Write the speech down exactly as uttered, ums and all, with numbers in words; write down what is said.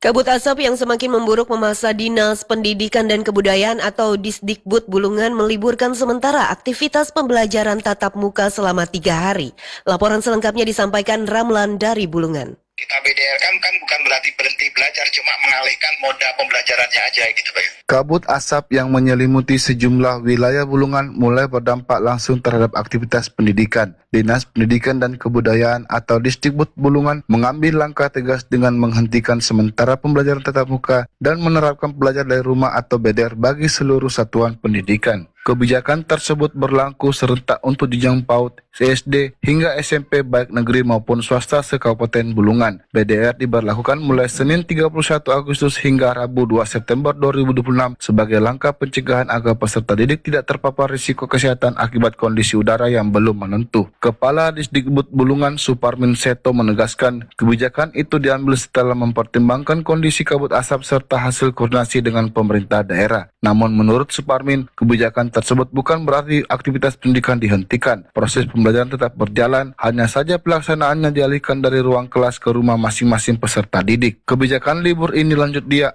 Kabut asap yang semakin memburuk memaksa Dinas Pendidikan dan Kebudayaan atau Disdikbud Bulungan meliburkan sementara aktivitas pembelajaran tatap muka selama tiga hari. Laporan selengkapnya disampaikan Ramlan dari Bulungan. Kita B D R kan kan bukan berarti berhenti belajar, cuma mengalihkan moda pembelajarannya aja gitu Pak. Kabut asap yang menyelimuti sejumlah wilayah Bulungan mulai berdampak langsung terhadap aktivitas pendidikan. Dinas Pendidikan dan Kebudayaan atau Disdikbud Bulungan mengambil langkah tegas dengan menghentikan sementara pembelajaran tatap muka dan menerapkan belajar dari rumah atau B D R bagi seluruh satuan pendidikan. Kebijakan tersebut berlaku serentak untuk jenjang PAUD, C S D, hingga S M P baik negeri maupun swasta se-Kabupaten Bulungan. B D R diberlakukan mulai Senin tiga puluh satu Agustus hingga Rabu dua September dua ribu dua puluh enam sebagai langkah pencegahan agar peserta didik tidak terpapar risiko kesehatan akibat kondisi udara yang belum menentu. Kepala Disdikbud Bulungan Suparmin Seto menegaskan kebijakan itu diambil setelah mempertimbangkan kondisi kabut asap serta hasil koordinasi dengan pemerintah daerah. Namun menurut Suparmin, kebijakan tersebut bukan berarti aktivitas pendidikan dihentikan. Proses pembelajaran tetap berjalan, hanya saja pelaksanaannya dialihkan dari ruang kelas ke rumah masing-masing peserta didik. Kebijakan libur ini lanjut dia